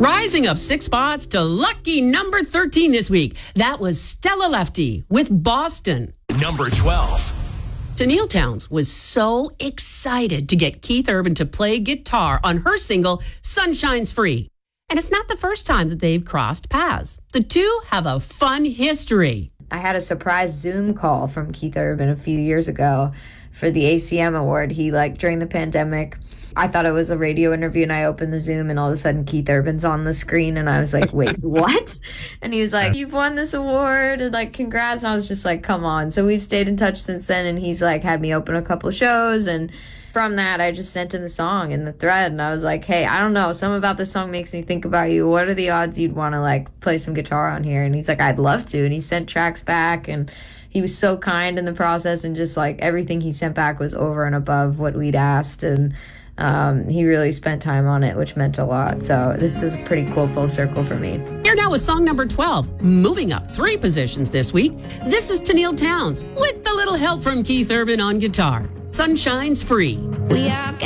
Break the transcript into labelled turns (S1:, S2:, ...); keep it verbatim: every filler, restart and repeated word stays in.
S1: Rising up six spots to lucky number thirteen this week. That was Stella Lefty with Boston.
S2: Number twelve.
S1: Tennille Townes was so excited to get Keith Urban to play guitar on her single, Sunshine's Free. And it's not the first time that they've crossed paths. The two have a fun history.
S3: I had a surprise Zoom call from Keith Urban a few years ago for the A C M award. He, like, during the pandemic, I thought it was a radio interview, and I opened the Zoom, and all of a sudden Keith Urban's on the screen, and I was like, wait, what? And he was like, you've won this award, and, like, congrats. And I was just like, come on. So we've stayed in touch since then, and he's, like, had me open a couple shows, and from that, I just sent in the song in the thread, and I was like, hey, I don't know, something about this song makes me think about you. What are the odds you'd want to, like, play some guitar on here? And he's like, I'd love to. And he sent tracks back, and he was so kind in the process, and just, like, everything he sent back was over and above what we'd asked, and um, he really spent time on it, which meant a lot. So this is a pretty cool full circle for me.
S1: Here now is song number twelve, moving up three positions this week. This is Tennille Townes with a little help from Keith Urban on guitar. Sunshine's Free.
S3: We are